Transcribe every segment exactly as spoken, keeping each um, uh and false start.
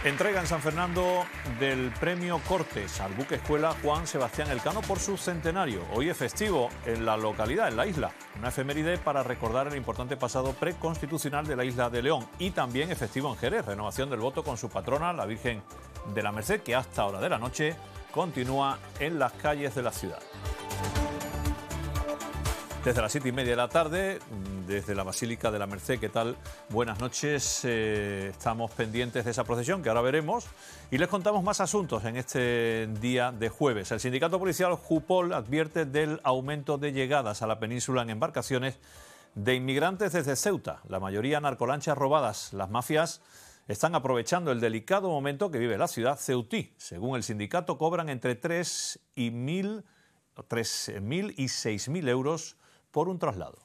Entrega en San Fernando del premio Cortes al buque escuela Juan Sebastián Elcano por su centenario. Hoy es festivo en la localidad, en la isla. Una efeméride para recordar el importante pasado preconstitucional de la isla de León. Y también es festivo en Jerez, renovación del voto con su patrona, la Virgen de la Merced, que hasta hora de la noche continúa en las calles de la ciudad. Desde las siete y media de la tarde, desde la Basílica de la Merced, ¿qué tal? Buenas noches, eh, estamos pendientes de esa procesión que ahora veremos y les contamos más asuntos en este día de jueves. El sindicato policial Jupol advierte del aumento de llegadas a la península en embarcaciones de inmigrantes desde Ceuta, la mayoría narcolanchas robadas. Las mafias están aprovechando el delicado momento que vive la ciudad ceutí. Según el sindicato, cobran entre tres mil y seis mil euros por un traslado.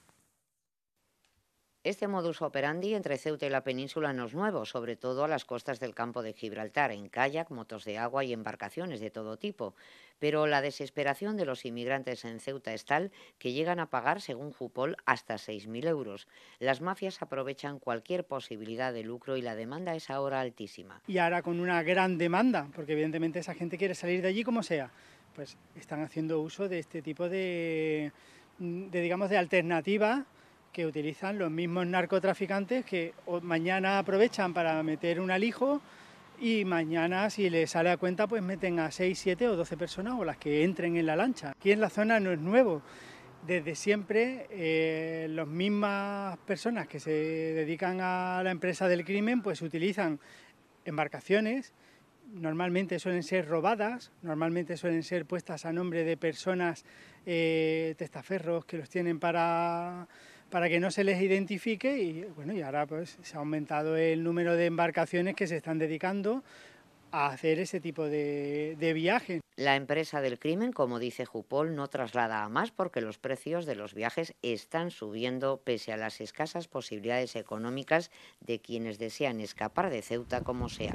Este modus operandi entre Ceuta y la península no es nuevo, sobre todo a las costas del campo de Gibraltar, en kayak, motos de agua y embarcaciones de todo tipo. Pero la desesperación de los inmigrantes en Ceuta es tal que llegan a pagar, según Jupol, hasta seis mil euros. Las mafias aprovechan cualquier posibilidad de lucro y la demanda es ahora altísima. Y ahora con una gran demanda, porque evidentemente esa gente quiere salir de allí como sea, pues están haciendo uso de este tipo de, de digamos, de alternativas que utilizan los mismos narcotraficantes que mañana aprovechan para meter un alijo y mañana, si les sale a cuenta, pues meten a seis, siete o doce personas o las que entren en la lancha. Aquí en la zona no es nuevo. Desde siempre, eh, las mismas personas que se dedican a la empresa del crimen, pues utilizan embarcaciones. Normalmente suelen ser robadas, normalmente suelen ser puestas a nombre de personas eh, testaferros que los tienen para... para que no se les identifique y bueno, y ahora pues se ha aumentado el número de embarcaciones que se están dedicando a hacer ese tipo de, de viajes. La empresa del crimen, como dice Jupol, no traslada a más porque los precios de los viajes están subiendo pese a las escasas posibilidades económicas de quienes desean escapar de Ceuta como sea.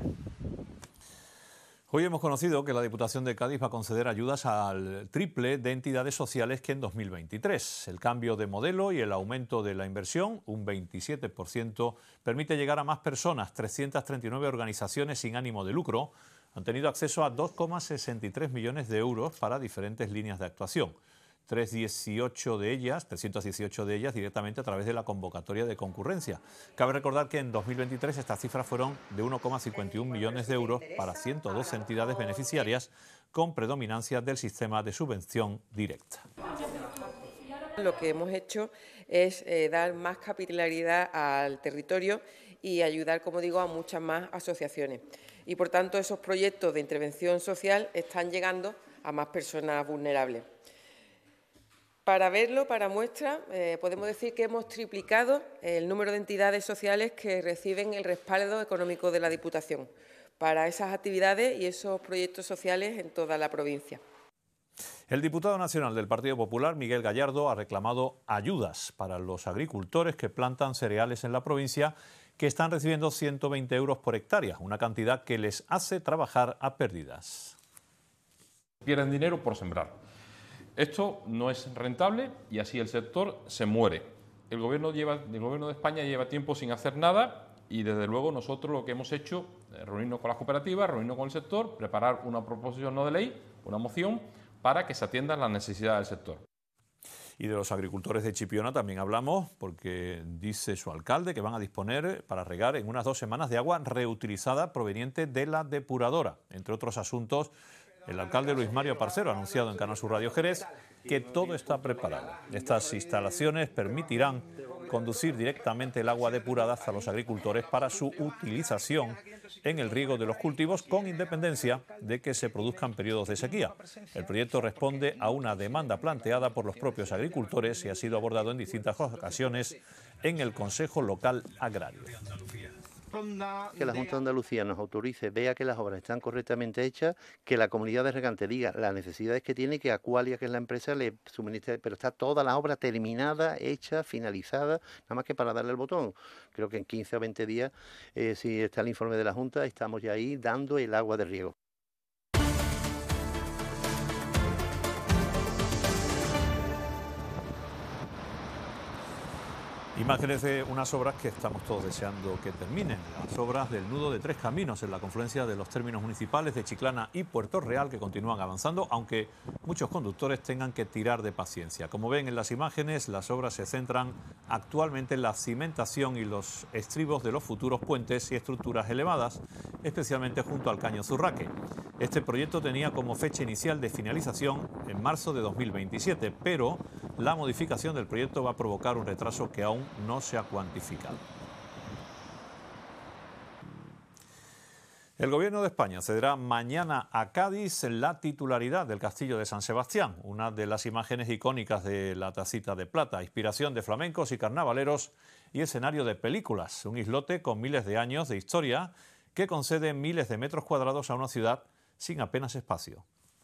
Hoy hemos conocido que la Diputación de Cádiz va a conceder ayudas al triple de entidades sociales que en dos mil veintitrés. El cambio de modelo y el aumento de la inversión, un veintisiete por ciento, permite llegar a más personas. trescientas treinta y nueve organizaciones sin ánimo de lucro han tenido acceso a dos coma sesenta y tres millones de euros para diferentes líneas de actuación. trescientas dieciocho de ellas, trescientas dieciocho de ellas directamente a través de la convocatoria de concurrencia. Cabe recordar que en dos mil veintitrés estas cifras fueron de uno coma cincuenta y uno millones de euros para ciento doce entidades beneficiarias con predominancia del sistema de subvención directa. Lo que hemos hecho es eh, dar más capilaridad al territorio y ayudar, como digo, a muchas más asociaciones. Y, por tanto, esos proyectos de intervención social están llegando a más personas vulnerables. Para verlo, para muestra, eh, podemos decir que hemos triplicado el número de entidades sociales que reciben el respaldo económico de la Diputación para esas actividades y esos proyectos sociales en toda la provincia. El diputado nacional del Partido Popular, Miguel Gallardo, ha reclamado ayudas para los agricultores que plantan cereales en la provincia, que están recibiendo ciento veinte euros por hectárea, una cantidad que les hace trabajar a pérdidas. Pierden dinero por sembrar. Esto no es rentable y así el sector se muere. El gobierno, lleva, el gobierno de España lleva tiempo sin hacer nada y desde luego nosotros lo que hemos hecho es reunirnos con las cooperativas, reunirnos con el sector, preparar una proposición no de ley, una moción, para que se atiendan las necesidades del sector. Y de los agricultores de Chipiona también hablamos, porque dice su alcalde que van a disponer para regar en unas dos semanas de agua reutilizada proveniente de la depuradora. Entre otros asuntos, el alcalde Luis Mario Parcero ha anunciado en Canal Sur Radio Jerez que todo está preparado. Estas instalaciones permitirán conducir directamente el agua depurada hasta los agricultores para su utilización en el riego de los cultivos, con independencia de que se produzcan periodos de sequía. El proyecto responde a una demanda planteada por los propios agricultores y ha sido abordado en distintas ocasiones en el Consejo Local Agrario. Que la Junta de Andalucía nos autorice, vea que las obras están correctamente hechas, que la comunidad de regantes diga las necesidades que tiene, que Aqualia, que es la empresa, le suministre, pero está toda la obra terminada, hecha, finalizada, nada más que para darle el botón. Creo que en quince o veinte días, eh, si está el informe de la Junta, estamos ya ahí dando el agua de riego. Imágenes de unas obras que estamos todos deseando que terminen, las obras del nudo de Tres Caminos en la confluencia de los términos municipales de Chiclana y Puerto Real, que continúan avanzando, aunque muchos conductores tengan que tirar de paciencia. Como ven en las imágenes, las obras se centran actualmente en la cimentación y los estribos de los futuros puentes y estructuras elevadas, especialmente junto al Caño Zurraque. Este proyecto tenía como fecha inicial de finalización en marzo de dos mil veintisiete, pero la modificación del proyecto va a provocar un retraso que aún no se ha cuantificado. El Gobierno de España cederá mañana a Cádiz la titularidad del Castillo de San Sebastián, una de las imágenes icónicas de la Tacita de Plata, inspiración de flamencos y carnavaleros y escenario de películas, un islote con miles de años de historia que concede miles de metros cuadrados a una ciudad sin apenas espacio.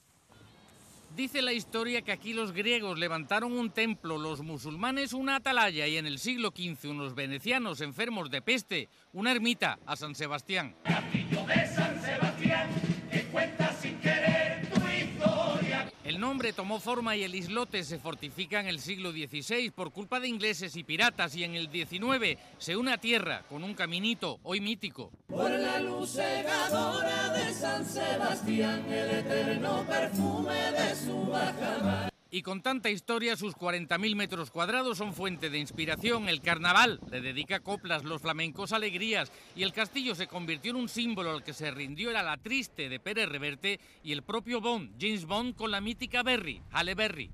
Dice la historia que aquí los griegos levantaron un templo, los musulmanes una atalaya y en el siglo quince unos venecianos enfermos de peste una ermita a San Sebastián. Castillo de San Sebastián, que cuenta sin querer tu historia. El nombre tomó forma y el islote se fortifica en el siglo dieciséis por culpa de ingleses y piratas y en el diecinueve se une a tierra con un caminito hoy mítico. Por la luz cegadora de San Sebastián, el eterno perfume de su bajamar. Y con tanta historia, sus cuarenta mil metros cuadrados son fuente de inspiración. El carnaval le dedica coplas, los flamencos alegrías y el castillo se convirtió en un símbolo al que se rindió era la triste de Pérez Reverte y el propio Bond, James Bond, con la mítica Berry, Halle Berry.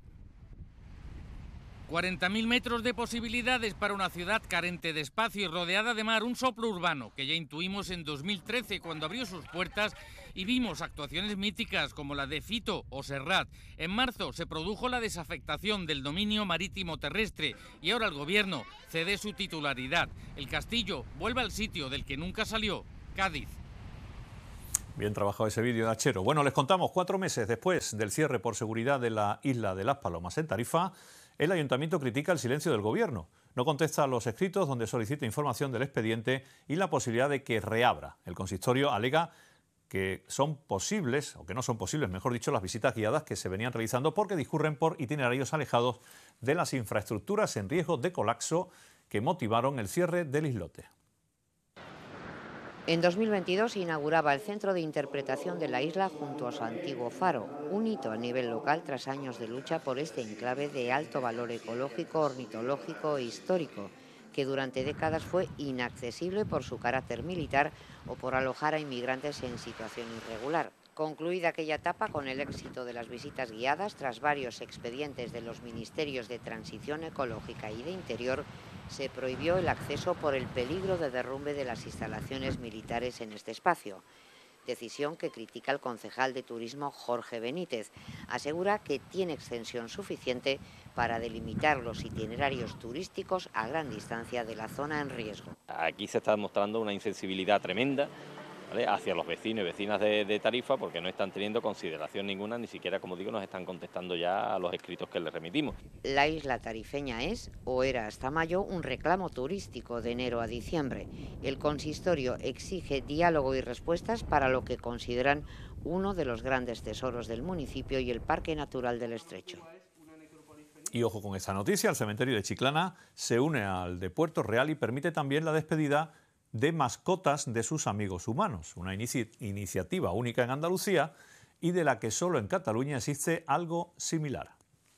cuarenta mil metros de posibilidades para una ciudad carente de espacio y rodeada de mar, un soplo urbano que ya intuimos en dos mil trece cuando abrió sus puertas y vimos actuaciones míticas como la de Fito o Serrat. En marzo se produjo la desafectación del dominio marítimo terrestre y ahora el gobierno cede su titularidad. El castillo vuelve al sitio del que nunca salió, Cádiz. Bien trabajado ese vídeo de Achero. Bueno, les contamos, cuatro meses después del cierre por seguridad de la isla de Las Palomas en Tarifa, el Ayuntamiento critica el silencio del Gobierno. No contesta a los escritos donde solicita información del expediente y la posibilidad de que reabra. El consistorio alega que son posibles, o que no son posibles, mejor dicho, las visitas guiadas que se venían realizando porque discurren por itinerarios alejados de las infraestructuras en riesgo de colapso que motivaron el cierre del islote. En dos mil veintidós se inauguraba el Centro de Interpretación de la isla junto a su antiguo faro, un hito a nivel local tras años de lucha por este enclave de alto valor ecológico, ornitológico e histórico, que durante décadas fue inaccesible por su carácter militar o por alojar a inmigrantes en situación irregular. Concluida aquella etapa con el éxito de las visitas guiadas, tras varios expedientes de los Ministerios de Transición Ecológica y de Interior, se prohibió el acceso por el peligro de derrumbe de las instalaciones militares en este espacio. Decisión que critica el concejal de Turismo Jorge Benítez. Asegura que tiene extensión suficiente para delimitar los itinerarios turísticos a gran distancia de la zona en riesgo. Aquí se está demostrando una insensibilidad tremenda, ¿vale?, hacia los vecinos y vecinas de, de Tarifa, porque no están teniendo consideración ninguna, ni siquiera, como digo, nos están contestando ya a los escritos que les remitimos. La isla tarifeña es, o era hasta mayo, un reclamo turístico de enero a diciembre. El consistorio exige diálogo y respuestas para lo que consideran uno de los grandes tesoros del municipio y el Parque Natural del Estrecho. Y ojo con esta noticia, el cementerio de Chiclana se une al de Puerto Real y permite también la despedida de mascotas de sus amigos humanos, una inici- iniciativa única en Andalucía y de la que solo en Cataluña existe algo similar.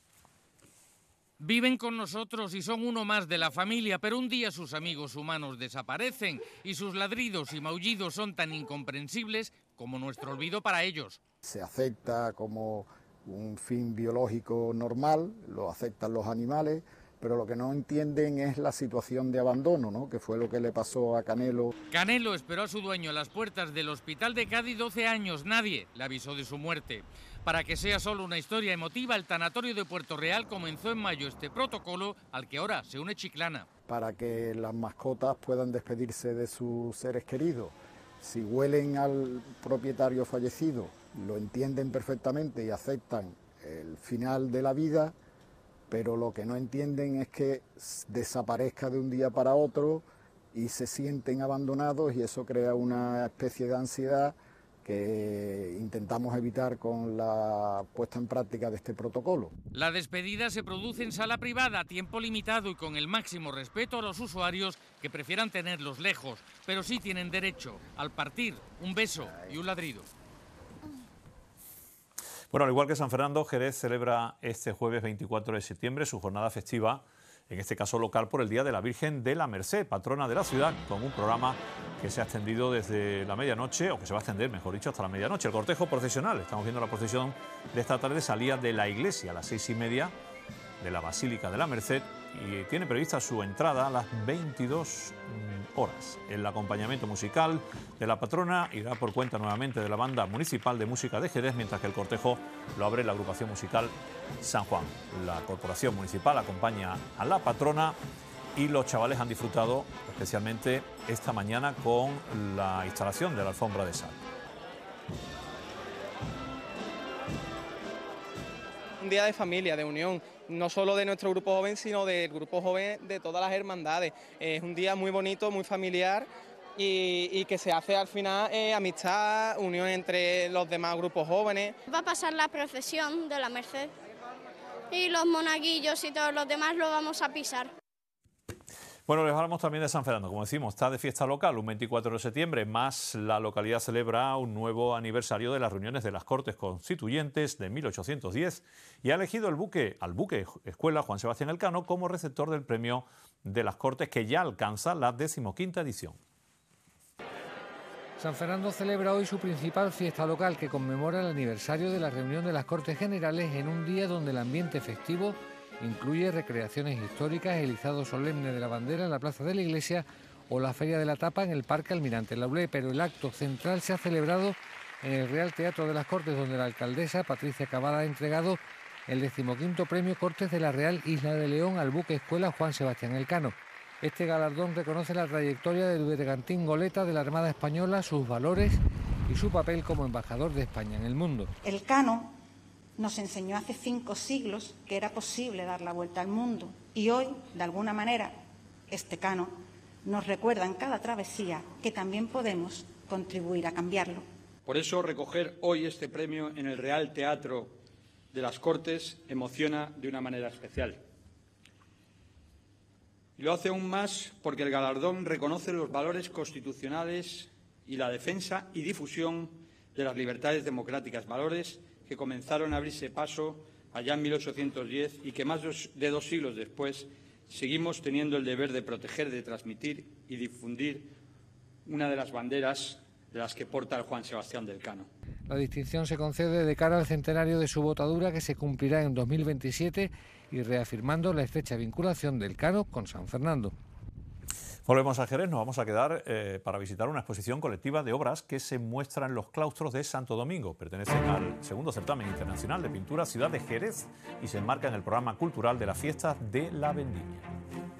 Viven con nosotros y son uno más de la familia, pero un día sus amigos humanos desaparecen y sus ladridos y maullidos son tan incomprensibles como nuestro olvido para ellos. Se acepta como un fin biológico normal, lo aceptan los animales, pero lo que no entienden es la situación de abandono, ¿no?, que fue lo que le pasó a Canelo. Canelo esperó a su dueño a las puertas del hospital de Cádiz doce años. Nadie le avisó de su muerte. Para que sea solo una historia emotiva, el tanatorio de Puerto Real comenzó en mayo este protocolo al que ahora se une Chiclana. Para que las mascotas puedan despedirse de sus seres queridos. Si huelen al propietario fallecido, lo entienden perfectamente y aceptan el final de la vida, pero lo que no entienden es que desaparezca de un día para otro y se sienten abandonados y eso crea una especie de ansiedad que intentamos evitar con la puesta en práctica de este protocolo. La despedida se produce en sala privada, a tiempo limitado y con el máximo respeto a los usuarios que prefieran tenerlos lejos, pero sí tienen derecho al partir un beso y un ladrido. Bueno, al igual que San Fernando, Jerez celebra este jueves veinticuatro de septiembre su jornada festiva, en este caso local, por el Día de la Virgen de la Merced, patrona de la ciudad, con un programa que se ha extendido desde la medianoche, o que se va a extender, mejor dicho, hasta la medianoche. El cortejo procesional, estamos viendo la procesión de esta tarde, salía de la iglesia a las seis y media de la Basílica de la Merced y tiene prevista su entrada a las veintidós horas. El acompañamiento musical de la patrona irá por cuenta nuevamente de la Banda Municipal de Música de Jerez, mientras que el cortejo lo abre la agrupación musical San Juan. La corporación municipal acompaña a la patrona y los chavales han disfrutado especialmente esta mañana con la instalación de la alfombra de sal. Un día de familia, de unión, no solo de nuestro grupo joven, sino del grupo joven de todas las hermandades. Es un día muy bonito, muy familiar y, y que se hace al final eh, amistad, unión entre los demás grupos jóvenes. Va a pasar la procesión de la Merced y los monaguillos y todos los demás lo vamos a pisar. Bueno, les hablamos también de San Fernando. Como decimos, está de fiesta local, un veinticuatro de septiembre, más la localidad celebra un nuevo aniversario de las reuniones de las Cortes Constituyentes de mil ochocientos diez y ha elegido el buque, al buque escuela Juan Sebastián Elcano como receptor del premio de las Cortes, que ya alcanza la decimoquinta edición. San Fernando celebra hoy su principal fiesta local, que conmemora el aniversario de la reunión de las Cortes Generales en un día donde el ambiente festivo incluye recreaciones históricas, el izado solemne de la bandera en la plaza de la iglesia o la Feria de la Tapa en el Parque Almirante Laulé, pero el acto central se ha celebrado en el Real Teatro de las Cortes, donde la alcaldesa Patricia Cavada ha entregado el decimoquinto premio Cortes de la Real Isla de León al buque escuela Juan Sebastián Elcano. Este galardón reconoce la trayectoria del bergantín goleta de la Armada Española, sus valores y su papel como embajador de España en el mundo. Elcano nos enseñó hace cinco siglos que era posible dar la vuelta al mundo y hoy, de alguna manera, este cano nos recuerda en cada travesía que también podemos contribuir a cambiarlo. Por eso, recoger hoy este premio en el Real Teatro de las Cortes emociona de una manera especial. Y lo hace aún más porque el galardón reconoce los valores constitucionales y la defensa y difusión de las libertades democráticas, valores que comenzaron a abrirse paso allá en mil ochocientos diez y que más de dos siglos después seguimos teniendo el deber de proteger, de transmitir y difundir una de las banderas de las que porta el Juan Sebastián del Cano. La distinción se concede de cara al centenario de su botadura, que se cumplirá en dos mil veintisiete, y reafirmando la estrecha vinculación del Cano con San Fernando. Volvemos a Jerez, nos vamos a quedar eh, para visitar una exposición colectiva de obras que se muestra en los claustros de Santo Domingo. Pertenecen al segundo certamen internacional de pintura Ciudad de Jerez y se enmarca en el programa cultural de la Fiesta de la Vendimia.